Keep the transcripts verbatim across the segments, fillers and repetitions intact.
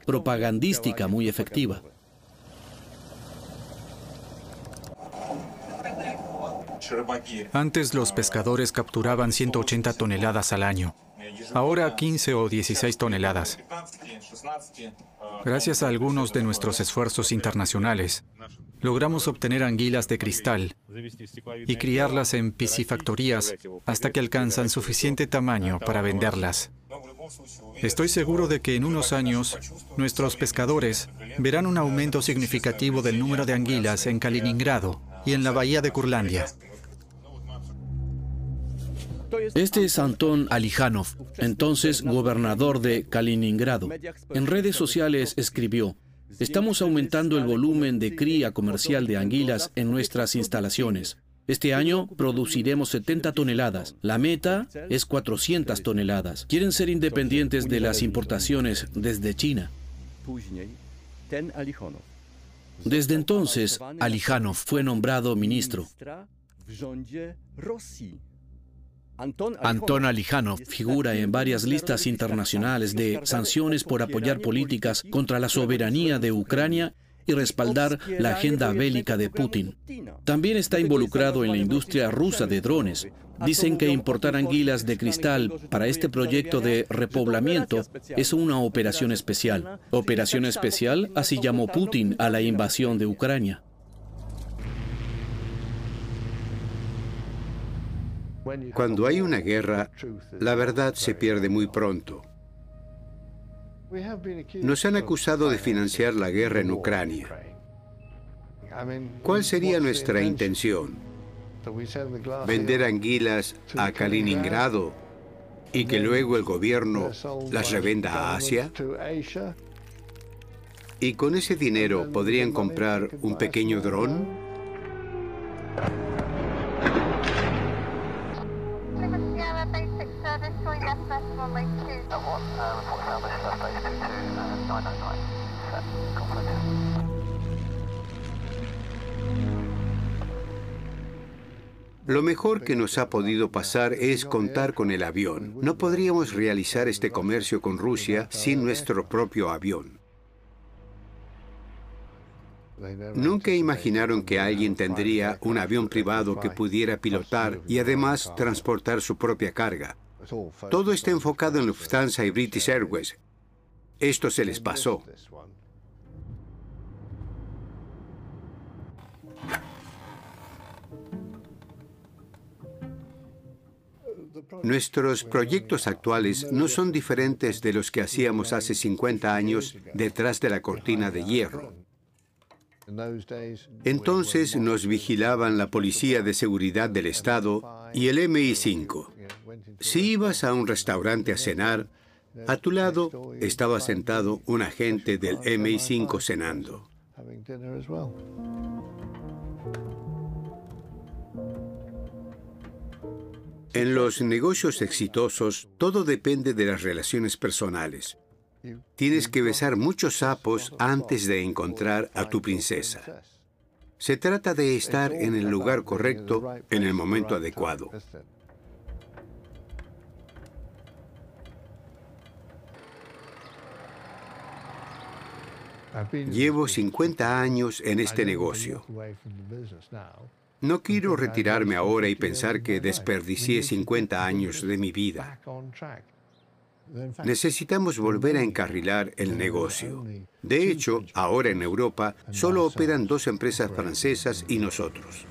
propagandística muy efectiva. Antes los pescadores capturaban ciento ochenta toneladas al año. Ahora quince o dieciséis toneladas. Gracias a algunos de nuestros esfuerzos internacionales, logramos obtener anguilas de cristal y criarlas en piscifactorías hasta que alcanzan suficiente tamaño para venderlas. Estoy seguro de que en unos años nuestros pescadores verán un aumento significativo del número de anguilas en Kaliningrado y en la bahía de Curlandia. Este es Anton Alijanov, entonces gobernador de Kaliningrado. En redes sociales escribió: "Estamos aumentando el volumen de cría comercial de anguilas en nuestras instalaciones. Este año produciremos setenta toneladas. La meta es cuatrocientas toneladas. Quieren ser independientes de las importaciones desde China". Desde entonces, Alijanov fue nombrado ministro. Anton Alijanov figura en varias listas internacionales de sanciones por apoyar políticas contra la soberanía de Ucrania y respaldar la agenda bélica de Putin. También está involucrado en la industria rusa de drones. Dicen que importar anguilas de cristal para este proyecto de repoblamiento es una operación especial. Operación especial, así llamó Putin a la invasión de Ucrania. Cuando hay una guerra, la verdad se pierde muy pronto. Nos han acusado de financiar la guerra en Ucrania. ¿Cuál sería nuestra intención? ¿Vender anguilas a Kaliningrado y que luego el gobierno las revenda a Asia? ¿Y con ese dinero podrían comprar un pequeño dron? Lo mejor que nos ha podido pasar es contar con el avión. No podríamos realizar este comercio con Rusia sin nuestro propio avión. Nunca imaginaron que alguien tendría un avión privado que pudiera pilotar y además transportar su propia carga. Todo está enfocado en Lufthansa y British Airways. Esto se les pasó. Nuestros proyectos actuales no son diferentes de los que hacíamos hace cincuenta años detrás de la cortina de hierro. Entonces nos vigilaban la Policía de Seguridad del Estado y el M I cinco. Si ibas a un restaurante a cenar, a tu lado estaba sentado un agente del M I cinco cenando. En los negocios exitosos, todo depende de las relaciones personales. Tienes que besar muchos sapos antes de encontrar a tu princesa. Se trata de estar en el lugar correcto, en el momento adecuado. Llevo cincuenta años en este negocio. No quiero retirarme ahora y pensar que desperdicié cincuenta años de mi vida. Necesitamos volver a encarrilar el negocio. De hecho, ahora en Europa solo operan dos empresas francesas y nosotros.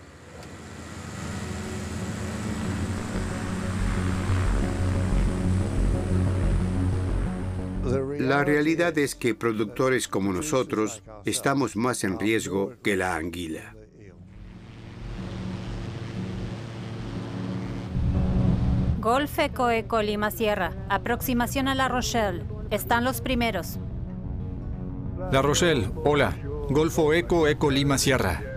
La realidad es que productores como nosotros estamos más en riesgo que la anguila. Golf Eco Eco Lima Sierra. Aproximación a La Rochelle. Están los primeros. La Rochelle, hola. Golfo Eco Eco Lima Sierra.